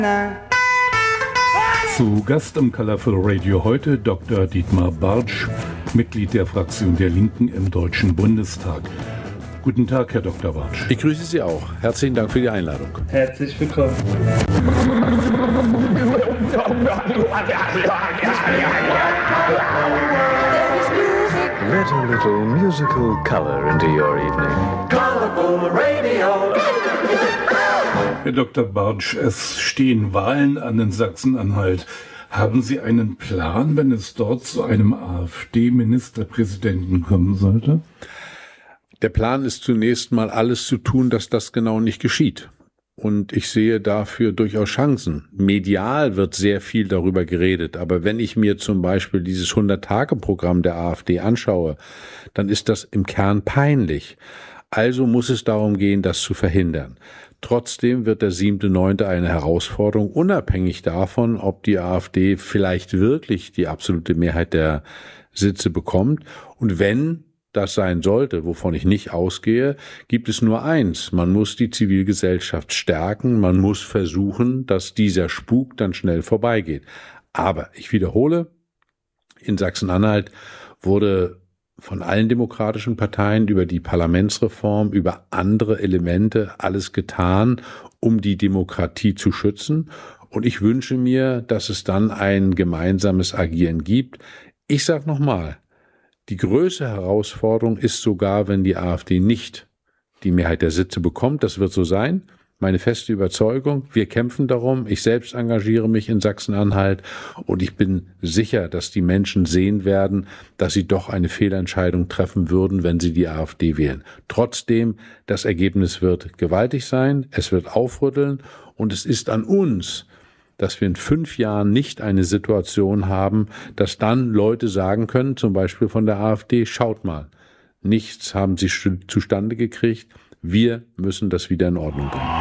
Zu Gast im Colorful Radio heute Dr. Dietmar Bartsch, Mitglied der Fraktion der Linken im Deutschen Bundestag. Guten Tag, Herr Dr. Bartsch. Ich grüße Sie auch. Herzlichen Dank für die Einladung. Herzlich willkommen. Let a little musical color into your evening. Colorful Radio. Herr Dr. Bartsch, es stehen Wahlen an in Sachsen-Anhalt. Haben Sie einen Plan, wenn es dort zu einem AfD-Ministerpräsidenten kommen sollte? Der Plan ist zunächst mal alles zu tun, dass das genau nicht geschieht. Und ich sehe dafür durchaus Chancen. Medial wird sehr viel darüber geredet, aber wenn ich mir zum Beispiel dieses 100-Tage-Programm der AfD anschaue, dann ist das im Kern peinlich. Also muss es darum gehen, das zu verhindern. Trotzdem wird der 7.9. eine Herausforderung, unabhängig davon, ob die AfD vielleicht wirklich die absolute Mehrheit der Sitze bekommt. Und wenn das sein sollte, wovon ich nicht ausgehe, gibt es nur eins. Man muss die Zivilgesellschaft stärken, man muss versuchen, dass dieser Spuk dann schnell vorbeigeht. Aber ich wiederhole, in Sachsen-Anhalt wurde von allen demokratischen Parteien über die Parlamentsreform, über andere Elemente alles getan, um die Demokratie zu schützen. Und ich wünsche mir, dass es dann ein gemeinsames Agieren gibt. Ich sage nochmal, die größte Herausforderung ist sogar, wenn die AfD nicht die Mehrheit der Sitze bekommt. Das wird so sein. Meine feste Überzeugung. Wir kämpfen darum. Ich selbst engagiere mich in Sachsen-Anhalt und ich bin sicher, dass die Menschen sehen werden, dass sie doch eine Fehlentscheidung treffen würden, wenn sie die AfD wählen. Trotzdem, das Ergebnis wird gewaltig sein. Es wird aufrütteln und es ist an uns, dass wir in 5 Jahren nicht eine Situation haben, dass dann Leute sagen können, zum Beispiel von der AfD, schaut mal, nichts haben sie zustande gekriegt, wir müssen das wieder in Ordnung bringen.